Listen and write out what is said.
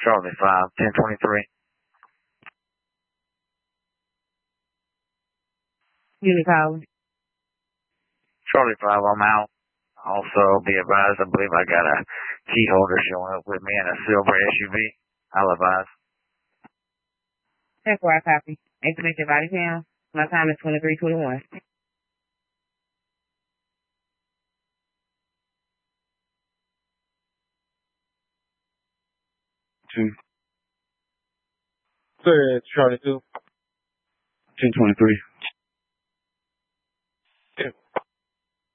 Charlie 5, 1023. Unit calling. Charlie 5, I'm out. Also, be advised, I believe I got a key holder showing up with me in a silver SUV. I'll advise. 10-4, I copy. Information body cam. My time is 23:21. 2. Sir, Charlie 2. 1023.